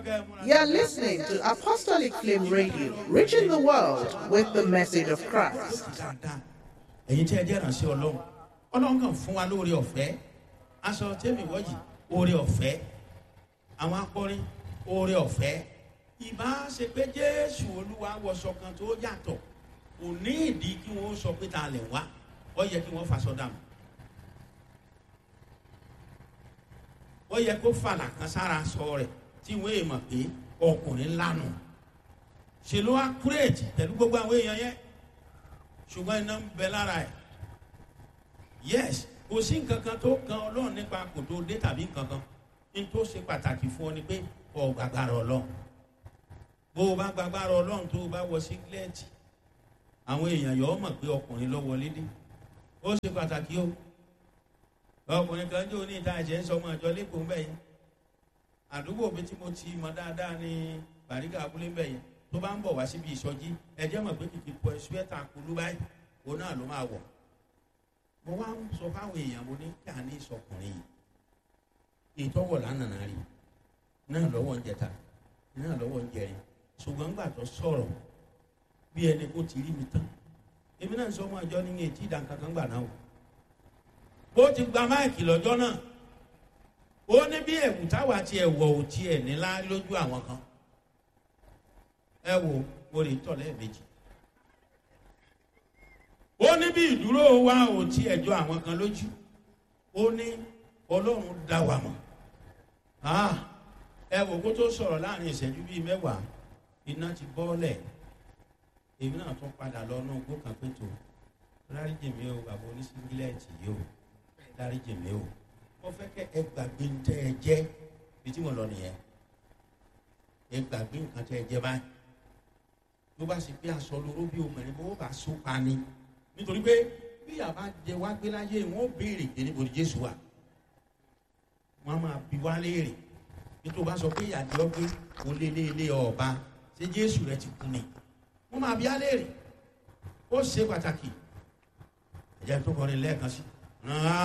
You're listening to Apostolic Flame Radio, reaching the world with the message of Christ. Ẹ̀yin tí ẹ jẹ́ ìránṣẹ́ Ọlọ́run, Ọlọ́run kàn fún wa lóore ọ̀fẹ́. Aṣọ tẹ́mi wọ́jì, oore ọ̀fẹ́. Àwọn akọrin, oore ọ̀fẹ́. Ìbá ṣe pé Jésù Olúwa wọṣọ kan tó yàtọ̀. Kò ní ìdí kí wọ́n sọ pé ta lẹ̀ wá. Ó yẹ kí wọ́n faṣọ dànù. Ó yẹ kó fàlà kan sára sọ rẹ̀ tí wọ́n èèmọ̀ pé ọkùnrin lánà. Ṣé ló wá kúrèjì pẹ̀lú gbogbo àwọn èèyàn yẹn? Ṣùgbọ́n iná ń bẹ lára ẹ̀. Yes, kò sí nǹkan kan tó kan Ọlọ́run nípa kò tó dé tàbí nǹkan kan. Ní tó ṣe pàtàkì fún ọ ni pé ọ gbàgbára Ọlọ́run. Bó o bá gbàgbára Ọlọ́run tó o bá wọ sígílẹ́ẹ̀tì, àwọn èèyàn yọ̀ ọ́ mọ̀ pé ọkùnrin ló wọlé dé. Ó ṣe pàtàkì o. Ọkùnrin kan jẹ́ oní ìta ẹ̀jẹ̀ ń sọ ọmọ ìjọ lẹ́kọ̀ọ́ mbẹ́ yẹn. Àdúgbò mi tí mo ti mọ dáadáa ní Bàrígà abúlé mbẹ́ yẹn. Tó bá ń bọ̀ wá síbi ìsọjí, ẹ̀jẹ̀ mọ̀ pé kìkì pọ̀ ṣúẹ́tà kulú báyìí. Òun náà ló máa wọ̀. Mo wá ń sọ fáwọn èèyàn mo ní kí a ní ìsọkùnrin yìí. Ìtọ́wọ̀ lánàá rí. Náà lọ́wọ́ ń jẹta. Náà lọ́wọ́ ń jẹrin. Ṣùgbọ́n ńgbà tó sọ̀rọ̀ bí ẹni kó ti rí mi tán. Èmi náà sọ ọmọ ìjọ ní etí ìdánkankan gbà náà o. Ó ti gba máìkì lọ́jọ́ náà. Ó ní bí ẹ̀wù táwa ti ẹ̀wọ̀ ò ti ẹ̀ nílá lójú àwọn kan. Ẹ wo orí tọ̀lẹ́ méjì. Ó ní bí ìdúró wa ò ti ẹ̀jọ́ àwọn kan lójú. Ó ní Ọlọ́run dá wa mọ̀. Ẹ wo kó tó sọ̀rọ̀ láàrin ìṣẹ́jú bíi mẹ́wàá. Iná ti bọ́ọ̀lẹ̀. Èmi náà tún padà lọ náà gbó kan pé tó. Dáríjì mi o, bàbá oníṣíngílẹ̀tì yìí o. Dáríjì mi o. Mo fẹ́ kẹ́ ẹ gbàgbé ń tẹ́ ẹ jẹ́ bí tí mo lọ nìyẹn. Ẹ gbàgbé nǹkan tẹ́ ẹ jẹ́ báyìí. Tó bá sì pé aṣọ lóró bí obìnrin bó bá so pa ni. Nítorí pé bí àbá jẹ wá gbé láyé wọn ó béèrè pé níbo ni Jésù wà. Wọ́n máa bi wá léèrè. Bí tó bá sọ pé ìyàdí ọgbẹ́ kò lé ọba ṣé Jésù rẹ ti kú ni. Wọ́n máa bi á léèrè. Ó ṣe pàtàkì. Ẹ̀jẹ̀ tó kọrin lẹ́ẹ̀kan sí.